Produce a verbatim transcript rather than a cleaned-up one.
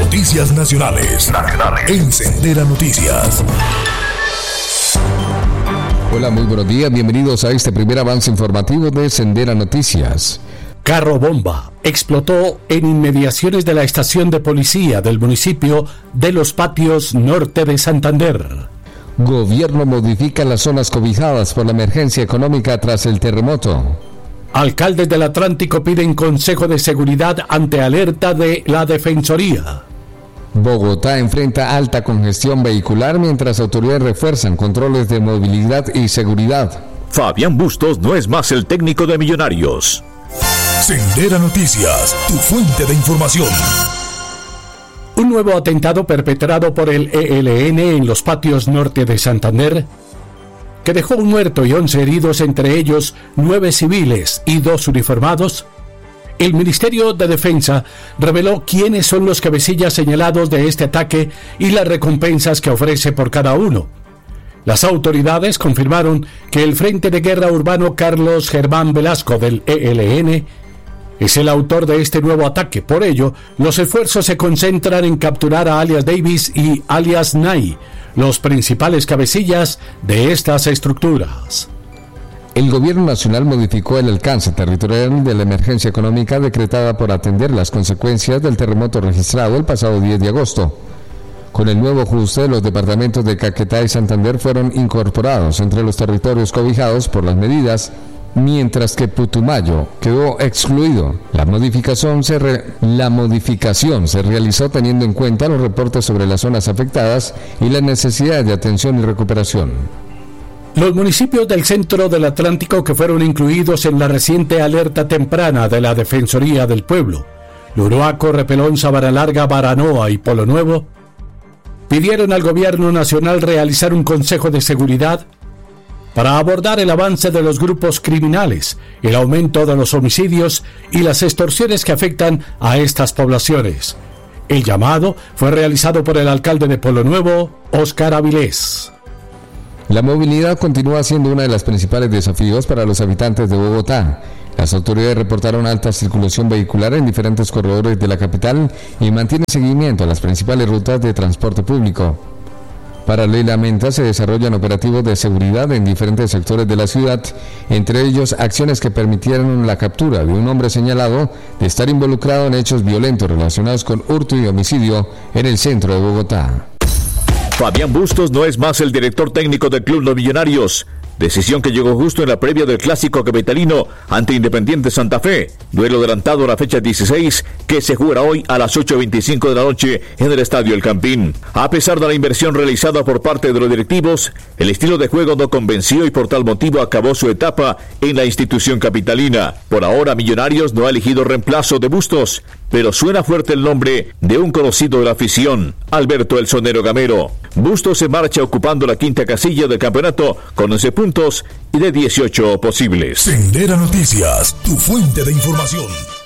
Noticias nacionales. Nacionales. En Sendera Noticias. Hola, muy buenos días. Bienvenidos a este primer avance informativo de Sendera Noticias. Carro bomba explotó en inmediaciones de la estación de policía del municipio de Los Patios, norte de Santander. Gobierno modifica las zonas cobijadas por la emergencia económica tras el terremoto. Alcaldes del Atlántico piden consejo de seguridad ante alerta de la Defensoría. Bogotá enfrenta alta congestión vehicular mientras autoridades refuerzan controles de movilidad y seguridad. Fabián Bustos no es más el técnico de Millonarios. Sendera Noticias, tu fuente de información. Un nuevo atentado perpetrado por el E L N en Los Patios norte de Santander, que dejó un muerto y once heridos, entre ellos nueve civiles y dos uniformados. El Ministerio de Defensa reveló quiénes son los cabecillas señalados de este ataque y las recompensas que ofrece por cada uno. Las autoridades confirmaron que el Frente de Guerra Urbano Carlos Germán Velasco del E L N es el autor de este nuevo ataque. Por ello, los esfuerzos se concentran en capturar a alias Davis y alias Nay, los principales cabecillas de estas estructuras. El Gobierno Nacional modificó el alcance territorial de la emergencia económica decretada por atender las consecuencias del terremoto registrado el pasado diez de agosto. Con el nuevo ajuste, los departamentos de Caquetá y Santander fueron incorporados entre los territorios cobijados por las medidas, mientras que Putumayo quedó excluido. La modificación se, re... la modificación se realizó teniendo en cuenta los reportes sobre las zonas afectadas y la necesidad de atención y recuperación. Los municipios del centro del Atlántico que fueron incluidos en la reciente alerta temprana de la Defensoría del Pueblo, Luruaco, Repelón, Sabana Larga, Baranoa y Polo Nuevo, pidieron al gobierno nacional realizar un consejo de seguridad para abordar el avance de los grupos criminales, el aumento de los homicidios y las extorsiones que afectan a estas poblaciones. El llamado fue realizado por el alcalde de Polo Nuevo, Óscar Avilés. La movilidad continúa siendo uno de los principales desafíos para los habitantes de Bogotá. Las autoridades reportaron alta circulación vehicular en diferentes corredores de la capital y mantienen seguimiento a las principales rutas de transporte público. Paralelamente se desarrollan operativos de seguridad en diferentes sectores de la ciudad, entre ellos acciones que permitieron la captura de un hombre señalado de estar involucrado en hechos violentos relacionados con hurto y homicidio en el centro de Bogotá. Fabián Bustos no es más el director técnico del Club Los Millonarios. Decisión que llegó justo en la previa del clásico capitalino ante Independiente Santa Fe. Duelo adelantado a la fecha dieciséis que se jugará hoy a las ocho y veinticinco de la noche en el Estadio El Campín. A pesar de la inversión realizada por parte de los directivos, el estilo de juego no convenció y por tal motivo acabó su etapa en la institución capitalina. Por ahora Millonarios no ha elegido reemplazo de Bustos, pero suena fuerte el nombre de un conocido de la afición, Alberto El Sonero Gamero. Bustos se marcha ocupando la quinta casilla del campeonato con once puntos y de dieciocho posibles. Sendera Noticias, tu fuente de información.